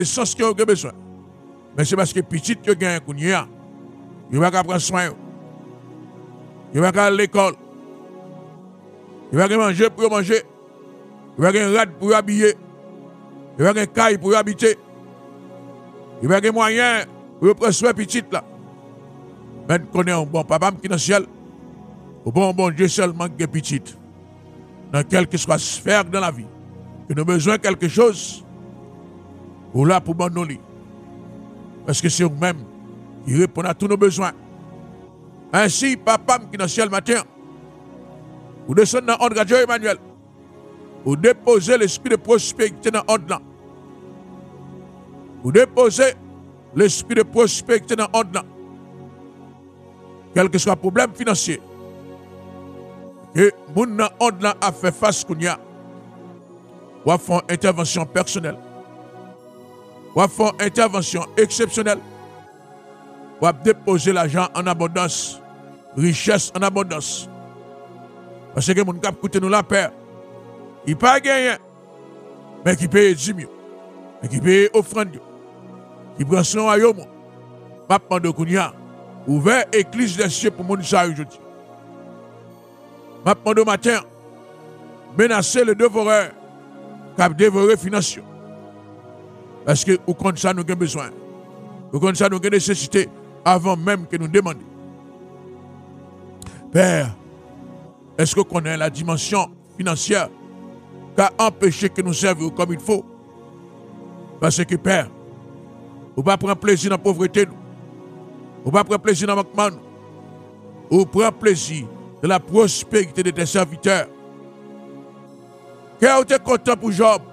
sens que vous avez besoin. Mais c'est parce que petit que vous avez un il va prendre soin. Il va aller à l'école. Il va manger pour manger. Il va un rad pour habiller. Il va un caille pour habiter. Il va avoir moyens pour prendre soin petit là. Mais nous connaissons un bon papa qui est dans le ciel. Au bon Dieu seulement qui est petit. Dans quelle que soit sphère dans la vie. Que nous avons besoin de quelque chose. Ou là pour nous lire. Parce que c'est nous-mêmes qui répond à tous nos besoins. Ainsi, papa qui est dans le ciel matin, vous descendez dans l'ordre de Emmanuel, vous déposez l'esprit de prospérité dans l'ordre là. Vous déposez l'esprit de prospérité dans l'ordre là. Quel que soit le problème financier, que mon dans l'ordre là a fait face qu'on y a, ou a fait une intervention personnelle, ou a fait une intervention exceptionnelle, ou a déposé l'argent en abondance, richesse en abondance. Parce que mon cap coûte nous la paix. Il pas gagné, mais qui paye 10 000, mais qui paye offrande, qui prend son royaume. Papa de Kounia, ouvert église des cieux pour mon ça aujourd'hui. Papa de matin, menacer le dévoreur, qui a dévoré financier. Parce que au compte ça nous avons besoin. Au compte ça nous avons nécessité avant même que nous demandions. Père, est-ce que vous connaissez la dimension financière qui a empêché que nous servions comme il faut? Parce que Père, vous ne pas prendre plaisir dans la pauvreté, vous ne pas prendre plaisir dans le manquement, vous prenez plaisir de la prospérité de tes serviteurs. Cœur est content pour Job.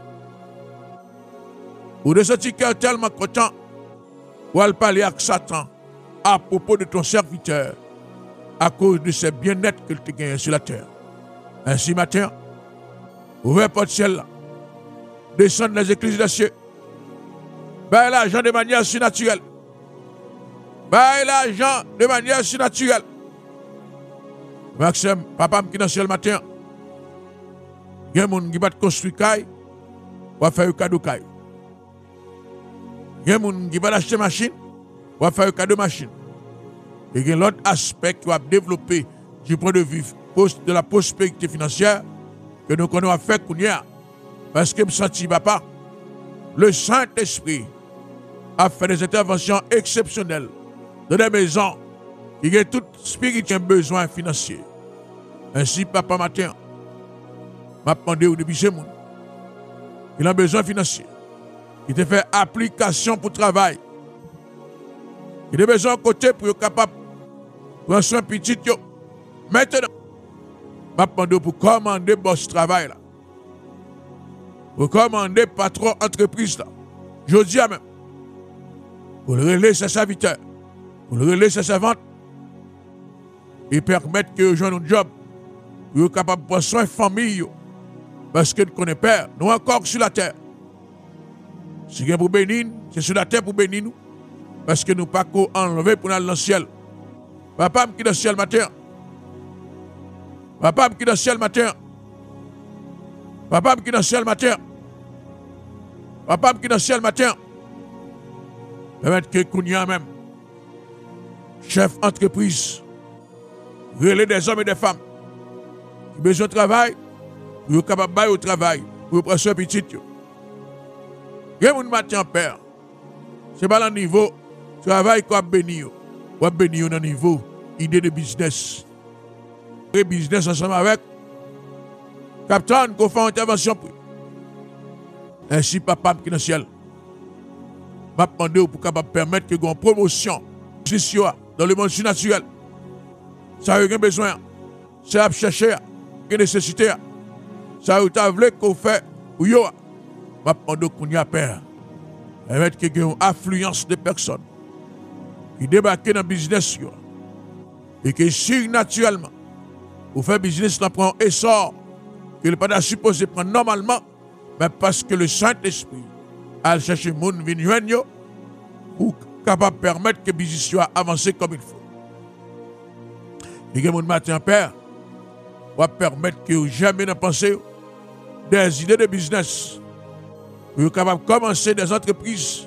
Vous de ce cœur tellement content, vous allez parler avec Satan à propos de ton serviteur à cause de ce bien-être qu'il te gagne sur la terre. Ainsi, matin, ouvrez porte ciel là, descendre les églises des cieux, baille l'argent de manière surnaturelle, baille l'argent de manière surnaturelle. Maxime, papa qui est dans le ciel matin, il y a des gens qui va construire caille, va faire un cadeau caille. Il y a des gens qui va acheter une machine, va faire un cadeau machine. Et il y a l'autre aspect qui va développer du point de vue de la prospérité financière que nous connaissons faire Kounia. Parce que je me sens, papa, le Saint-Esprit a fait des interventions exceptionnelles dans des maisons qui ont tout spirituel besoin financier. Ainsi, papa matin, m'a demandé au début ce monde, il a besoin financier. Il te fait application pour travail. Il a besoin de côté pour être capable de prendre soin petit. Maintenant, je demande pour commander boss travail. Là. Pour commander patron entreprise. Là. Je dis à même. Pour le relayer ses serviteurs. Pour le relayer ses servantes. Et permettre que les gens aient un job. Pour être capable de prendre soin de famille. Parce que nous connaissons Père. Nous encore sur la terre. Si c'est pour bénir, c'est sur la terre pour bénir nous. Parce que nous ne pouvons pas enlever pour aller dans le ciel. Papa qui est dans le ciel matin. Papa qui est dans le ciel matin. Papa qui est dans le ciel matin. Papa qui est dans le ciel matin. Permettre que Kounia même, chef entreprise, relais des hommes et des femmes, qui ont besoin de travail, pour être capable de bailler au travail, pour prendre soin petit. Il y a un matin, Père. Ce n'est pas le niveau travail qu'on a béni. On a béni au niveau idée de business. Et business ensemble avec Captain, qu'on fait une intervention. Ainsi, papa qui est dans le ciel, m'a demandé pour capable permettre que une promotion dans le monde surnaturel. Ça a eu besoin. Ça a cherché, une nécessité. Ça a eu voulu qu'on fait ou yo. M'a demandé qu'on y a peur. Permettre qu'il y ait une affluence de personnes qui débarquent dans le business. Et que surnaturellement, pour faire business, on prend un essor qu'il n'est pas supposé prendre normalement, mais parce que le Saint-Esprit a cherché les gens venir joindre pour capable permettre que le business soit avancé comme il faut. Et que mon matin, Père, va permettre que jamais ne pensez des idées de business pour être capable de commencer des entreprises